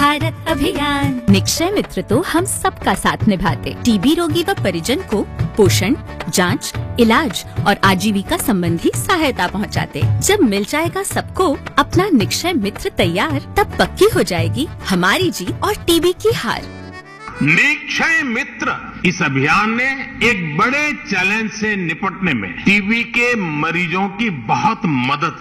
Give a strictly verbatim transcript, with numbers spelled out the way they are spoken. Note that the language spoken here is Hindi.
भारत अभियान। निक्षय मित्र तो हम सबका साथ निभाते। टीबी रोगी व परिजन को पोषण, जांच, इलाज और आजीविका संबंधी सहायता पहुंचाते। जब मिल जाएगा सबको अपना निक्षय मित्र तैयार, तब पक्की हो जाएगी हमारी जीत और टीबी की हार। निक्षय मित्र इस अभियान ने एक बड़े चैलेंज से निपटने में टीबी के मरीजों की बहुत मदद